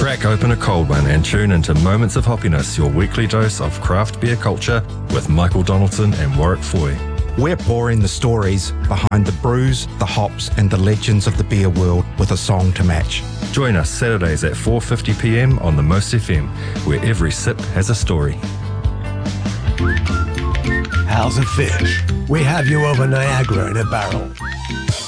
Crack open a cold one and tune into Moments of Hoppiness, your weekly dose of craft beer culture with Michael Donaldson and Warwick Foy. We're pouring the stories behind the brews, the hops and the legends of the beer world with a song to match. Join us Saturdays at 4:50pm on the Most FM, where every sip has a story. How's a fish? We have you over Niagara in a barrel.